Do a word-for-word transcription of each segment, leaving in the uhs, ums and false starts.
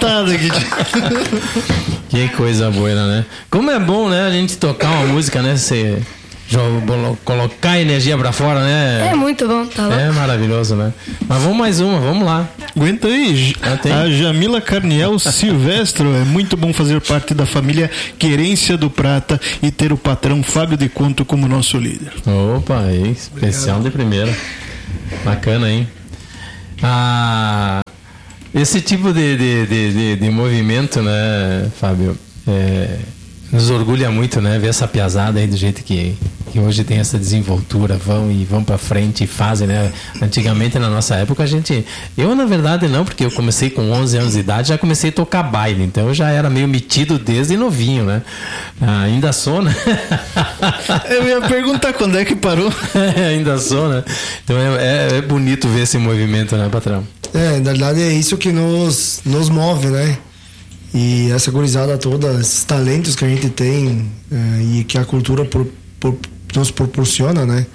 anotado aqui. Que coisa boa, né? Como é bom, né, a gente tocar uma música, né? Você colocar energia pra fora, né? É muito bom, tá louco? É maravilhoso, né? Mas vamos mais uma, vamos lá. Aguenta aí. Ah, a Jamila Carniel Silvestro. É muito bom fazer parte da família Querência do Prata e ter o patrão Fábio de Conto como nosso líder. Opa, aí, especial de primeira. Bacana, hein? Ah, esse tipo de, de, de, de, de movimento, né, Fábio, é, nos orgulha muito, né, ver essa piazada aí do jeito que, que hoje tem essa desenvoltura, vão e vão pra frente e fazem, né? Antigamente, na nossa época, a gente... Eu, na verdade, não, porque eu comecei com onze anos de idade, já comecei a tocar baile, então eu já era meio metido desde novinho, né? Ah, ainda sou, né? Eu ia perguntar quando é que parou. É, ainda sou, né? Então é, é, é bonito ver esse movimento, né, patrão? É, na verdade é isso que nos, nos move, né? E essa gurizada toda, esses talentos que a gente tem é, e que a cultura por, por, nos proporciona, né?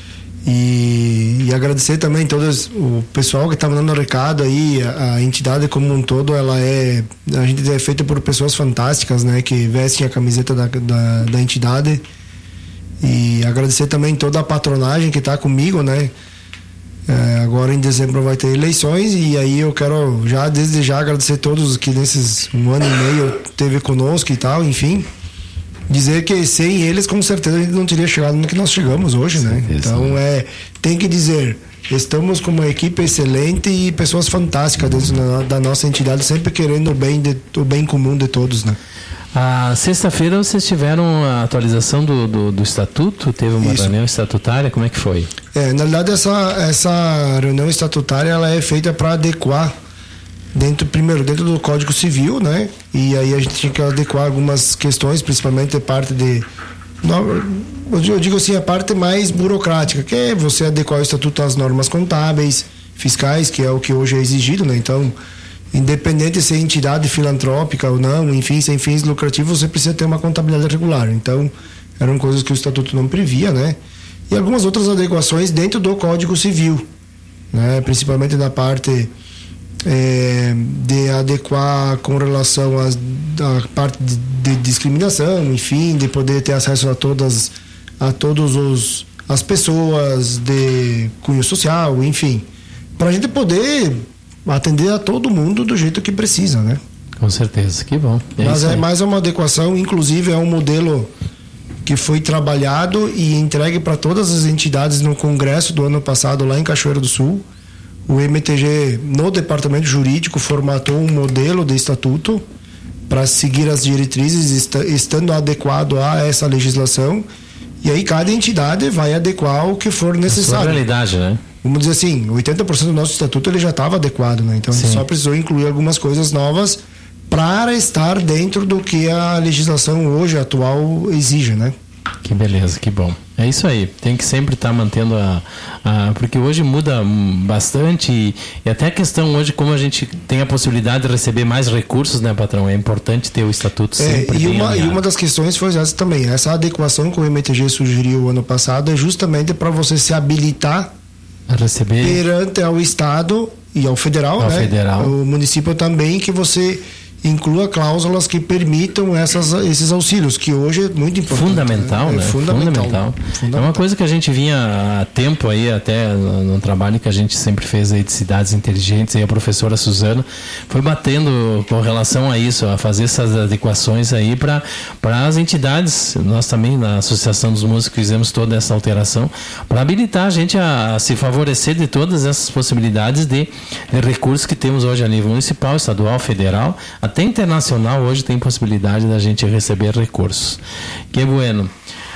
E, e agradecer também todos o pessoal que está mandando recado aí, a, a entidade como um todo, ela é, a gente é feita por pessoas fantásticas, né? Que vestem a camiseta da, da, da entidade. E agradecer também toda a patronagem que está comigo, né? É, agora em dezembro vai ter eleições e aí eu quero já desde já agradecer a todos que nesses um ano e meio teve conosco e tal, enfim, dizer que sem eles com certeza a gente não teria chegado no que nós chegamos hoje, né? Então é, tem que dizer, estamos com uma equipe excelente e pessoas fantásticas dentro da, da nossa entidade, sempre querendo o bem, de, o bem comum de todos, né? A sexta-feira vocês tiveram a atualização do, do, do estatuto? Teve uma Isso. reunião estatutária? Como é que foi? É, na verdade essa, essa reunião estatutária ela é feita para adequar dentro, primeiro, dentro do Código Civil, né? E aí a gente tinha que adequar algumas questões, principalmente a parte de... Eu digo assim, a parte mais burocrática, que é você adequar o estatuto às normas contábeis, fiscais, que é o que hoje é exigido, né? Então... independente de ser entidade filantrópica ou não, enfim, sem fins lucrativos, você precisa ter uma contabilidade regular. Então, eram coisas que o estatuto não previa, né? E algumas outras adequações dentro do Código Civil, né? Principalmente na parte é, de adequar com relação às, à parte de, de discriminação, enfim, de poder ter acesso a todas, a todos os as pessoas de cunho social, enfim, para a gente poder atender a todo mundo do jeito que precisa, né? Com certeza, que bom. É Mas é mais uma adequação, inclusive é um modelo que foi trabalhado e entregue para todas as entidades no congresso do ano passado lá em Cachoeira do Sul. O M T G, no departamento jurídico, formatou um modelo de estatuto para seguir as diretrizes, estando adequado a essa legislação. E aí cada entidade vai adequar o que for necessário. A sua realidade, né? Vamos dizer assim, oitenta por cento do nosso estatuto ele já estava adequado, né? Então Sim. a gente só precisou incluir algumas coisas novas para estar dentro do que a legislação hoje atual exige, né? Que beleza, que bom. É isso aí, tem que sempre estar tá mantendo a, a... Porque hoje muda bastante e, e até a questão hoje, como a gente tem a possibilidade de receber mais recursos, né, patrão? É importante ter o estatuto sempre é, e bem uma alinhado. E uma das questões foi essa também. Essa adequação que o M T G sugeriu ano passado é justamente para você se habilitar a receber perante ao Estado e ao Federal, ao né? Federal. O município também, que você inclua cláusulas que permitam essas, esses auxílios, que hoje é muito importante. Fundamental, né? É né? fundamental. Fundamental. Fundamental. É uma coisa que a gente vinha há tempo aí, até no, no trabalho que a gente sempre fez aí de cidades inteligentes, aí a professora Suzana foi batendo com relação a isso, a fazer essas adequações aí para as entidades. Nós também, na Associação dos Músicos, fizemos toda essa alteração para habilitar a gente a, a se favorecer de todas essas possibilidades de, de recursos que temos hoje a nível municipal, estadual, federal, até internacional. Hoje tem possibilidade da gente receber recursos. Que bueno.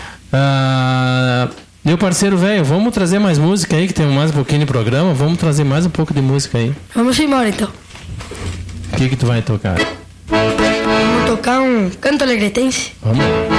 Ah, meu parceiro velho, vamos trazer mais música aí, que tem mais um pouquinho de programa. Vamos trazer mais um pouco de música aí. Vamos embora então. O que que tu vai tocar? Vamos tocar um canto alegretense. Vamos.